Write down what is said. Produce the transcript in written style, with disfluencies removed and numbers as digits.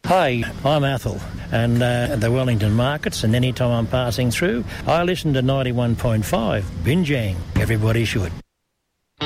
Hi, I'm Athol, and at the Wellington markets, and any time I'm passing through, I listen to 91.5, Binjang. Everybody should.